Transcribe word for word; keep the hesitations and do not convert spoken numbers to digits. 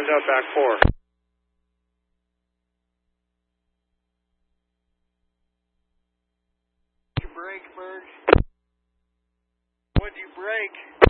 time's up, back four. Did you break, Berg? What'd you break?